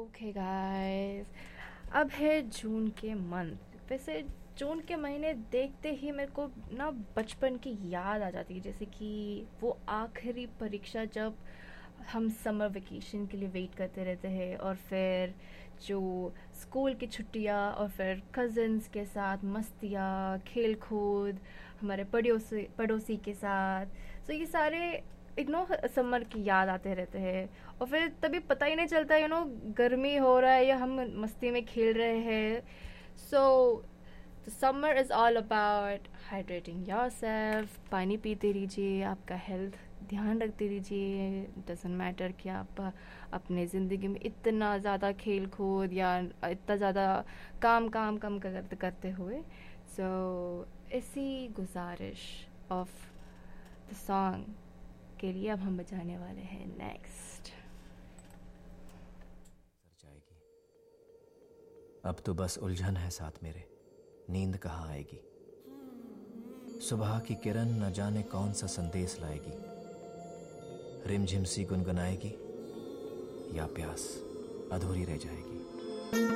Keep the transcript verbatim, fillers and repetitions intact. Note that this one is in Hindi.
ओके गाइस, अब है जून के मंथ। वैसे जून के महीने देखते ही मेरे को ना बचपन की याद आ जाती है, जैसे कि वो आखिरी परीक्षा जब हम समर वेकेशन के लिए वेट करते रहते हैं, और फिर जो स्कूल की छुट्टियाँ, और फिर कज़न्स के साथ मस्तियाँ, खेल कूद, हमारे पड़ोसी पड़ोसी के साथ। सो ये सारे एक नो समर की याद आते रहते हैं। और फिर तभी पता ही नहीं चलता यू नो गर्मी हो रहा है या हम मस्ती में खेल रहे हैं। सो summer is all about hydrating yourself. पानी पीते रहिए, आपका हेल्थ ध्यान रखते रहिए। डजेंट मैटर कि आप अपने ज़िंदगी में इतना ज़्यादा खेल कूद या इतना ज़्यादा काम काम कम करते करते हुए। सो इसी गुजारिश ऑफ द सॉन्ग के लिए अब हम बजाने वाले हैं नेक्स्ट। सर जाएगी, अब तो बस उलझन है साथ मेरे, नींद कहाँ आएगी। सुबह की किरण न जाने कौन सा संदेश लाएगी, रिमझिम सी गुनगुनाएगी या प्यास अधूरी रह जाएगी।